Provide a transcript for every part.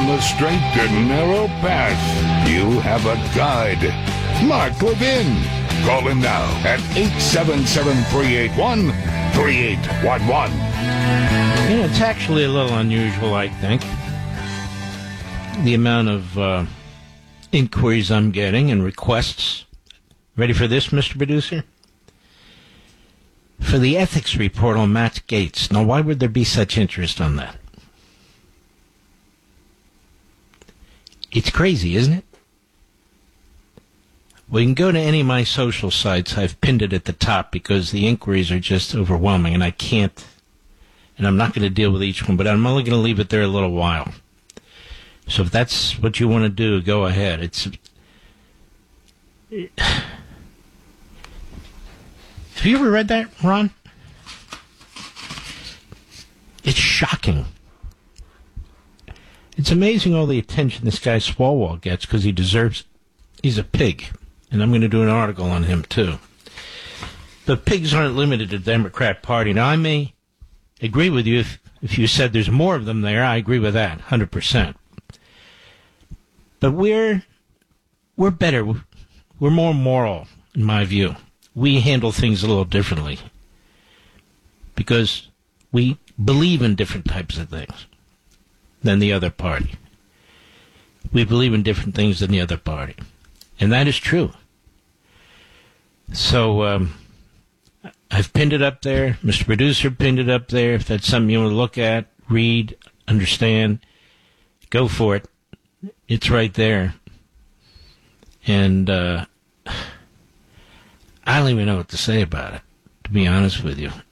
on the straight and narrow path, you have a guide. Mark Levin. Call him now at 877-381-3811. It's actually a little unusual, I think, the amount of inquiries I'm getting and requests. Ready for this, Mr. Producer? For the ethics report on Matt Gaetz. Now, why would there be such interest on that? It's crazy, isn't it? Well, you can go to any of my social sites. I've pinned it at the top because the inquiries are just overwhelming, and I can't, and I'm not going to deal with each one, but I'm only going to leave it there a little while. So if that's what you want to do, go ahead. Have you ever read that, Ron? It's shocking. It's amazing all the attention this guy Swalwell gets because he deserves it. He's a pig. And I'm going to do an article on him, too. But pigs aren't limited to the Democrat Party. Now, I may agree with you if you said there's more of them there. I agree with that, 100%. But we're better. We're more moral, in my view. We handle things a little differently. Because we believe in different types of things than the other party. We believe in different things than the other party. And that is true. So, I've pinned it up there. Mr. Producer pinned it up there. If that's something you want to look at, read, understand, go for it. It's right there. And I don't even know what to say about it, to be honest with you.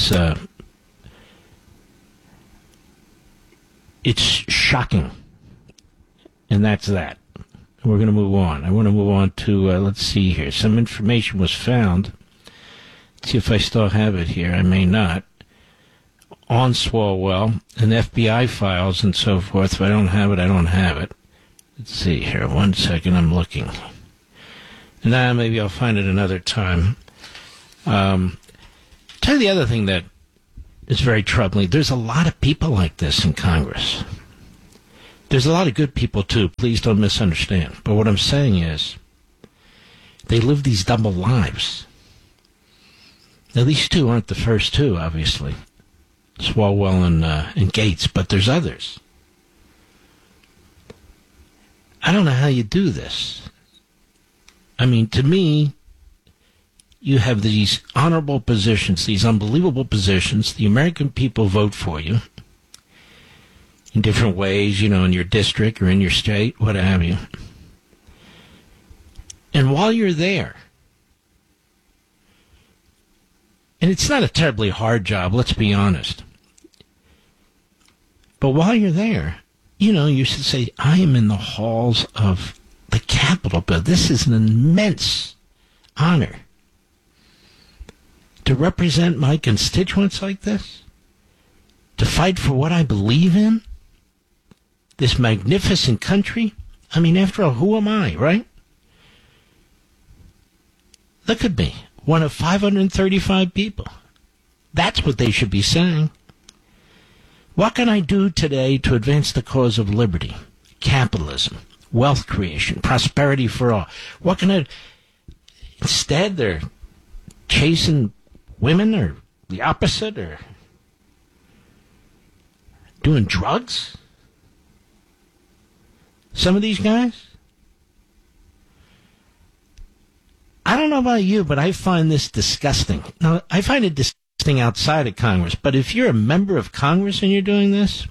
It's shocking. And that's that. We're going to move on. I want to move on to, let's see here. Some information was found. Let's see if I still have it here. I may not. On Swalwell and FBI files and so forth. If I don't have it, I don't have it. Let's see here. 1 second. I'm looking. Nah, maybe I'll find it another time. Tell you the other thing that is very troubling. There's a lot of people like this in Congress. There's a lot of good people, too. Please don't misunderstand. But what I'm saying is, they live these double lives. Now, these two aren't the first two, obviously. Swalwell and Gaetz, but there's others. I don't know how you do this. I mean, to me, you have these honorable positions, these unbelievable positions. The American people vote for you. In different ways, in your district or in your state, what have you. And while you're there, and it's not a terribly hard job, let's be honest. But while you're there, you should say, I am in the halls of the Capitol building. This is an immense honor to represent my constituents like this, to fight for what I believe in. This magnificent country. I mean, after all, who am I, right? Look at me. One of 535 people. That's what they should be saying. What can I do today to advance the cause of liberty, capitalism, wealth creation, prosperity for all? What can I... Instead, they're chasing women or the opposite or doing drugs? Some of these guys? I don't know about you, but I find this disgusting. Now, I find it disgusting outside of Congress, but if you're a member of Congress and you're doing this,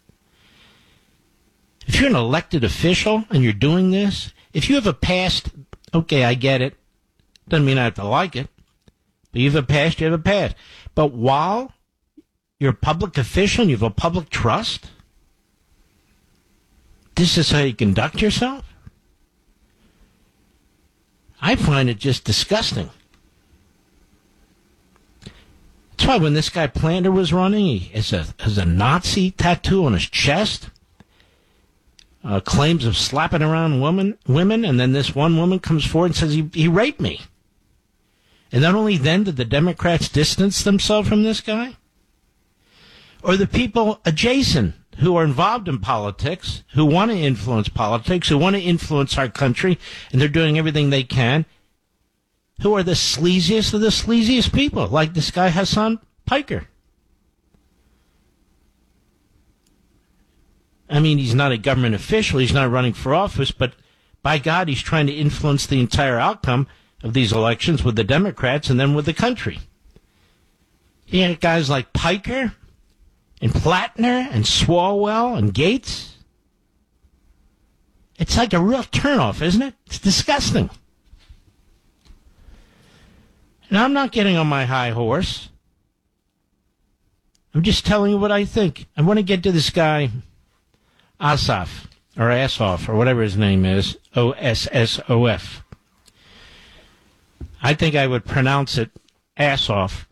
if you're an elected official and you're doing this, if you have a past, okay, I get it. Doesn't mean I have to like it. But you have a past, you have a past. But while you're a public official and you have a public trust, this is how you conduct yourself? I find it just disgusting. That's why when this guy Planter was running, he has a Nazi tattoo on his chest, claims of slapping around women, and then this one woman comes forward and says he raped me. And not only then did the Democrats distance themselves from this guy, or the people adjacent who are involved in politics, who want to influence politics, who want to influence our country, and they're doing everything they can, who are the sleaziest of the sleaziest people, like this guy Hassan Piker. I mean, he's not a government official, he's not running for office, but by God, he's trying to influence the entire outcome of these elections with the Democrats and then with the country. You got guys like Piker and Plattner and Swalwell and Gates. It's like a real turnoff, isn't it? It's disgusting. And I'm not getting on my high horse. I'm just telling you what I think. I want to get to this guy, Ossoff, or Assoff, or whatever his name is, Ossof. I think I would pronounce it Assoff,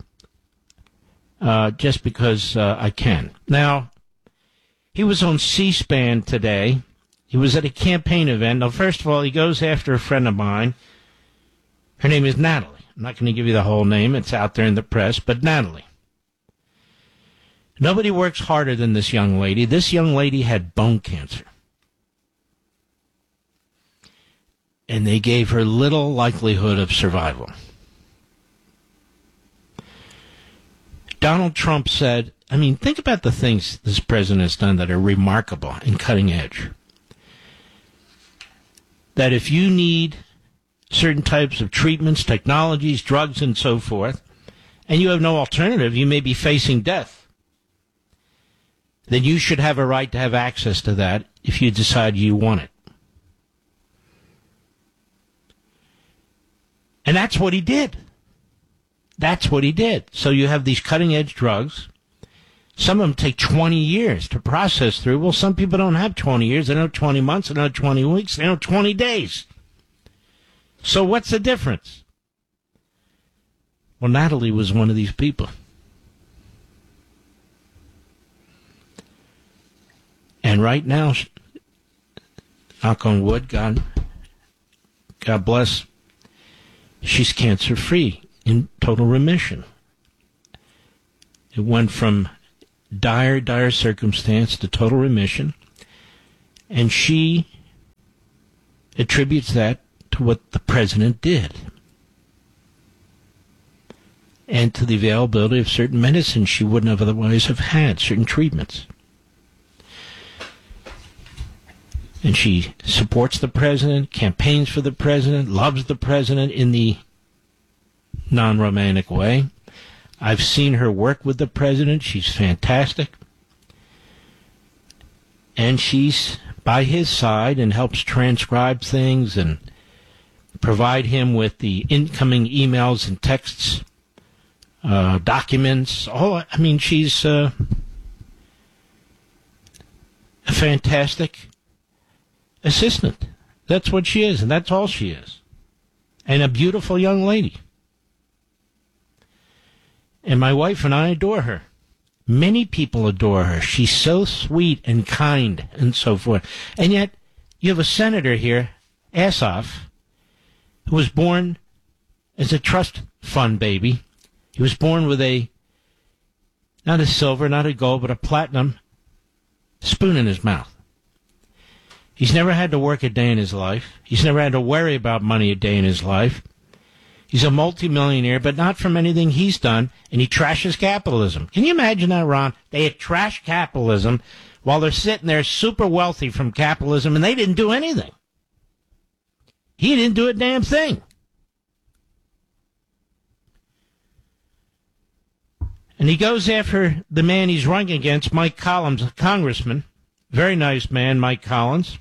just because I can. Now, he was on C-SPAN today. He was at a campaign event. Now, first of all, he goes after a friend of mine. Her name is Natalie. I'm not going to give you the whole name. It's out there in the press, but Natalie. Nobody works harder than this young lady. This young lady had bone cancer. And they gave her little likelihood of survival. Donald Trump said, I mean, think about the things this president has done that are remarkable and cutting edge. That if you need certain types of treatments, technologies, drugs, and so forth, and you have no alternative, you may be facing death, then you should have a right to have access to that if you decide you want it. And that's what he did. That's what he did. So you have these cutting-edge drugs. Some of them take 20 years to process through. Well, some people don't have 20 years. They don't have 20 months. They don't have 20 weeks. They don't have 20 days. So what's the difference? Well, Natalie was one of these people. And right now, knock on wood, God bless, she's cancer-free, in total remission. It went from dire circumstance to total remission, and she attributes that to what the president did and to the availability of certain medicines she wouldn't have otherwise have had, certain treatments. And she supports the president, campaigns for the president, loves the president in the non-romantic way. I've seen her work with the president. She's fantastic. And she's by his side and helps transcribe things and provide him with the incoming emails and texts, documents. I mean, she's a fantastic assistant. That's what she is, and that's all she is. And a beautiful young lady. And my wife and I adore her. Many people adore her. She's so sweet and kind and so forth. And yet, you have a senator here, Assoff, who was born as a trust fund baby. He was born with not a silver, not a gold, but a platinum spoon in his mouth. He's never had to work a day in his life. He's never had to worry about money a day in his life. He's a multimillionaire, but not from anything he's done, and he trashes capitalism. Can you imagine that, Ron? They trash capitalism while they're sitting there super wealthy from capitalism, and they didn't do anything. He didn't do a damn thing. And he goes after the man he's running against, Mike Collins, a congressman. Very nice man, Mike Collins.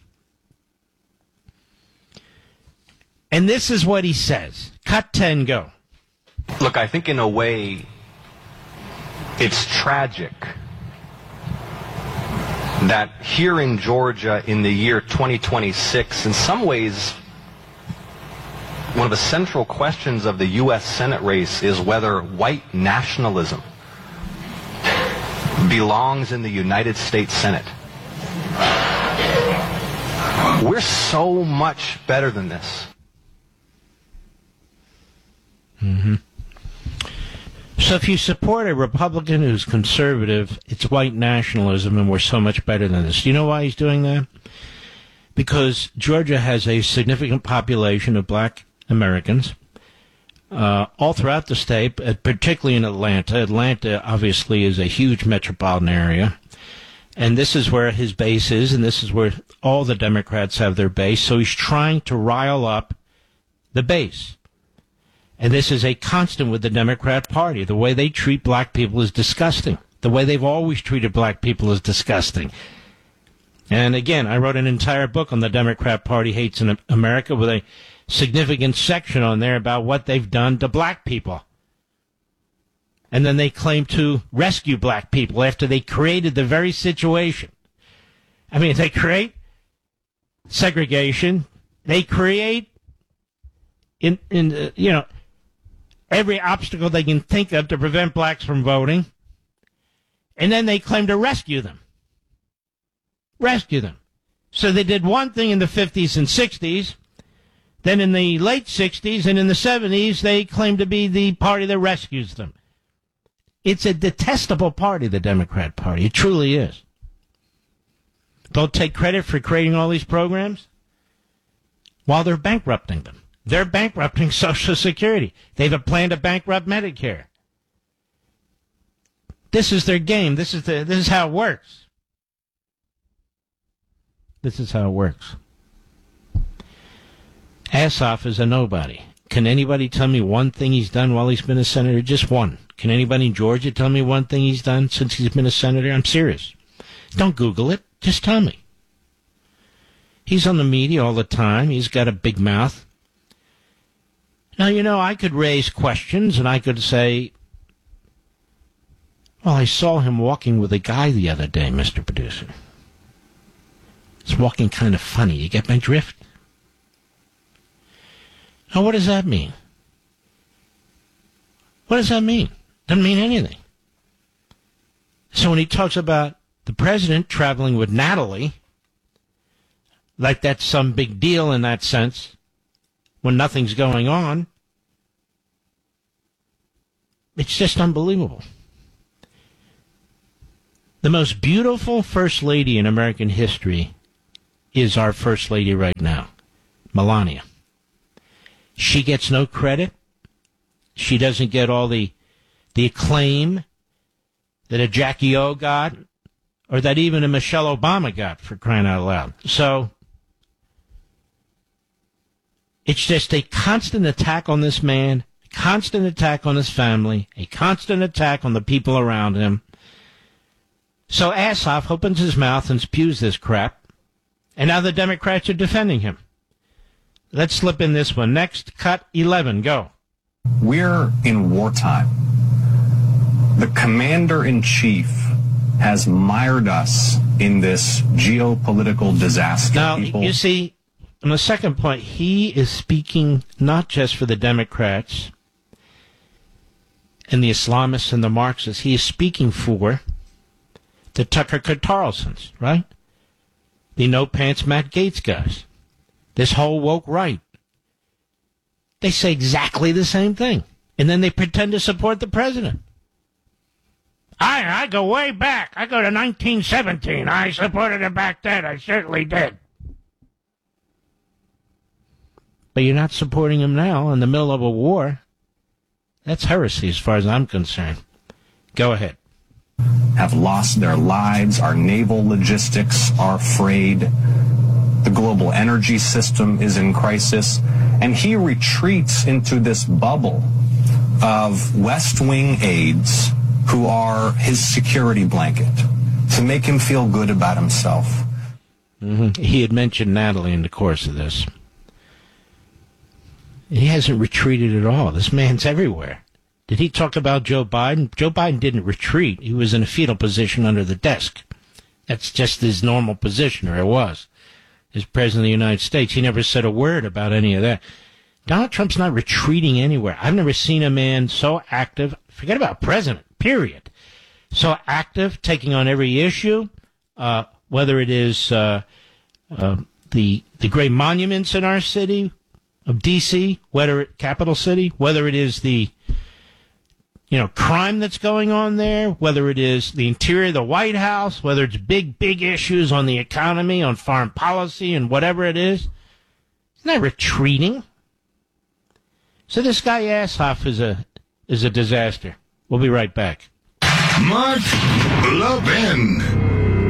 And this is what he says. Cut 10, go. Look, I think in a way, it's tragic that here in Georgia in the year 2026, in some ways, one of the central questions of the U.S. Senate race is whether white nationalism belongs in the United States Senate. We're so much better than this. So if you support a Republican who's conservative, it's white nationalism and we're so much better than this. Do you know why he's doing that? Because Georgia has a significant population of black Americans all throughout the state, particularly in Atlanta. Atlanta obviously is a huge metropolitan area. And this is where his base is, and this is where all the Democrats have their base. So he's trying to rile up the base. And this is a constant with the Democrat Party. The way they treat black people is disgusting. The way they've always treated black people is disgusting. And again, I wrote an entire book on the Democrat Party hates in America with a significant section on there about what they've done to black people. And then they claim to rescue black people after they created the very situation. I mean, they create segregation. They create every obstacle they can think of to prevent blacks from voting, and then they claim to rescue them. Rescue them. So they did one thing in the 50s and 60s, then in the late 60s and in the 70s, they claim to be the party that rescues them. It's a detestable party, the Democrat Party. It truly is. They'll take credit for creating all these programs while they're bankrupting them. They're bankrupting Social Security. They have a plan to bankrupt Medicare. This is their game. This is how it works. This is how it works. Assoff is a nobody. Can anybody tell me one thing he's done while he's been a senator? Just one. Can anybody in Georgia tell me one thing he's done since he's been a senator? I'm serious. Don't Google it. Just tell me. He's on the media all the time. He's got a big mouth. Now, I could raise questions, and I could say, well, I saw him walking with a guy the other day, Mr. Producer. It's walking kind of funny. You get my drift? Now, what does that mean? What does that mean? Doesn't mean anything. So when he talks about the president traveling with Natalie, like that's some big deal in that sense, when nothing's going on, it's just unbelievable. The most beautiful first lady in American history is our first lady right now, Melania. She gets no credit. She doesn't get all the acclaim that a Jackie O got, or that even a Michelle Obama got, for crying out loud. So it's just a constant attack on this man, a constant attack on his family, a constant attack on the people around him. So Assoff opens his mouth and spews this crap, and now the Democrats are defending him. Let's slip in this one. Next, cut 11. Go. We're in wartime. The commander-in-chief has mired us in this geopolitical disaster. Now, you see, on the second point, he is speaking not just for the Democrats and the Islamists and the Marxists. He is speaking for the Tucker Carlsons, right? The no-pants Matt Gaetz guys. This whole woke right. They say exactly the same thing. And then they pretend to support the president. I go way back. I go to 1917. I supported him back then. I certainly did. But you're not supporting him now in the middle of a war. That's heresy as far as I'm concerned. Go ahead. Have lost their lives. Our naval logistics are frayed. The global energy system is in crisis. And he retreats into this bubble of West Wing aides who are his security blanket to make him feel good about himself. Mm-hmm. He had mentioned Natalie in the course of this. He hasn't retreated at all. This man's everywhere. Did he talk about Joe Biden? Joe Biden didn't retreat. He was in a fetal position under the desk. That's just his normal position, or it was. As President of the United States, he never said a word about any of that. Donald Trump's not retreating anywhere. I've never seen a man so active. Forget about president, period. So active, taking on every issue, whether it is the great monuments in our city of D.C., whether it capital city, whether it is the crime that's going on there, whether it is the interior of the White House, whether it's big issues on the economy, on foreign policy, and whatever it is. It's not retreating. So this guy Ashoff is a disaster. We'll be right back. Mark Levin.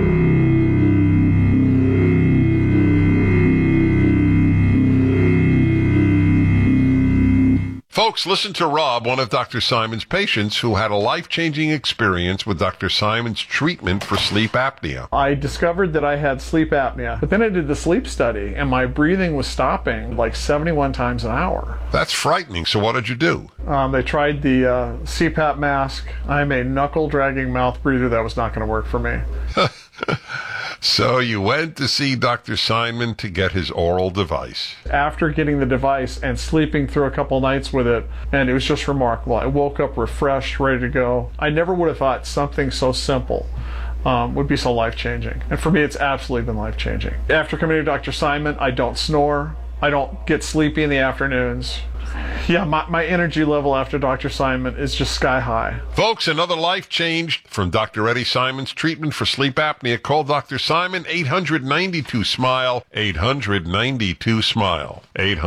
Folks, listen to Rob, one of Dr. Simon's patients who had a life-changing experience with Dr. Simon's treatment for sleep apnea. I discovered that I had sleep apnea, but then I did the sleep study, and my breathing was stopping like 71 times an hour. That's frightening. So what did you do? They tried the CPAP mask. I'm a knuckle-dragging mouth breather. That was not going to work for me. So you went to see Dr. Simon to get his oral device. After getting the device and sleeping through a couple nights with it, and it was just remarkable. I woke up refreshed, ready to go. I never would have thought something so simple would be so life-changing. And for me, it's absolutely been life-changing. After coming to Dr. Simon, I don't snore. I don't get sleepy in the afternoons. Yeah, my energy level after Dr. Simon is just sky high. Folks, another life changed from Dr. Eddie Simon's treatment for sleep apnea. Call Dr. Simon, 892-SMILE, 892-SMILE,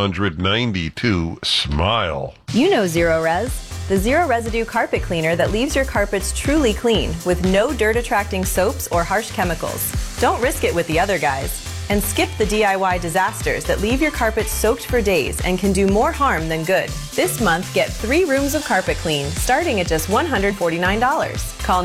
892-SMILE. You know Zero Res, the zero residue carpet cleaner that leaves your carpets truly clean with no dirt-attracting soaps or harsh chemicals. Don't risk it with the other guys. And skip the DIY disasters that leave your carpet soaked for days and can do more harm than good. This month, get 3 rooms of carpet clean, starting at just $149. Call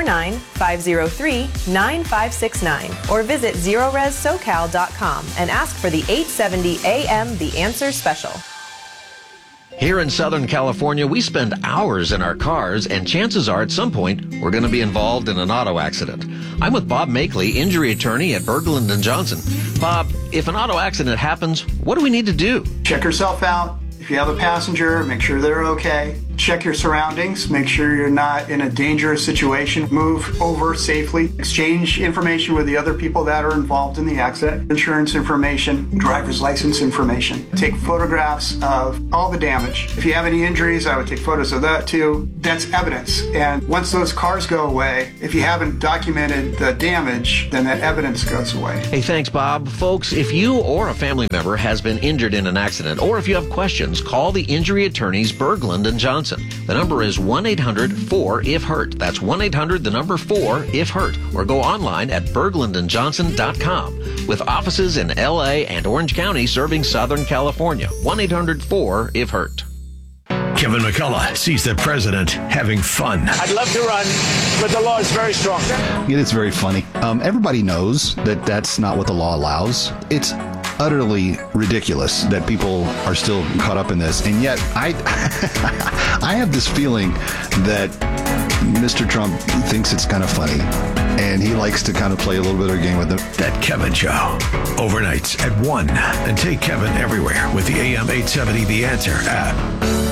949-503-9569 or visit ZeroResSoCal.com and ask for the 870 AM The Answer Special. Here in Southern California, we spend hours in our cars, and chances are at some point we're going to be involved in an auto accident. I'm with Bob Makeley, injury attorney at Berglund & Johnson. Bob, if an auto accident happens, what do we need to do? Check yourself out. If you have a passenger, make sure they're okay. Check your surroundings. Make sure you're not in a dangerous situation. Move over safely. Exchange information with the other people that are involved in the accident. Insurance information, driver's license information. Take photographs of all the damage. If you have any injuries, I would take photos of that too. That's evidence. And once those cars go away, if you haven't documented the damage, then that evidence goes away. Hey, thanks, Bob. Folks, if you or a family member has been injured in an accident, or if you have questions, call the injury attorneys Berglund & Johnson. The number is 1-800-4-IF-HURT. That's 1-800-4-IF-HURT. Or go online at berglundandjohnson.com. With offices in L.A. and Orange County serving Southern California. 1-800-4-IF-HURT. Kevin McCullough sees the president having fun. I'd love to run, but the law is very strong. It is very funny. Everybody knows that that's not what the law allows. It's utterly ridiculous that people are still caught up in this. And yet, I have this feeling that Mr. Trump thinks it's kind of funny. And he likes to kind of play a little bit of a game with them. That Kevin Show. Overnights at 1. And take Kevin everywhere with the AM 870 The Answer app.